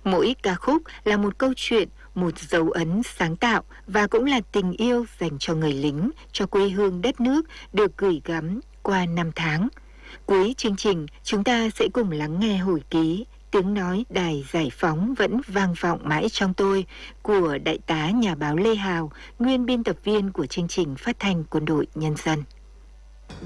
Mỗi ca khúc là một câu chuyện, một dấu ấn sáng tạo và cũng là tình yêu dành cho người lính, cho quê hương đất nước được gửi gắm qua năm tháng. Cuối chương trình, chúng ta sẽ cùng lắng nghe hồi ký Tiếng nói Đài Giải phóng vẫn vang vọng mãi trong tôi của Đại tá nhà báo Lê Hào, nguyên biên tập viên của chương trình phát thanh Quân đội Nhân dân.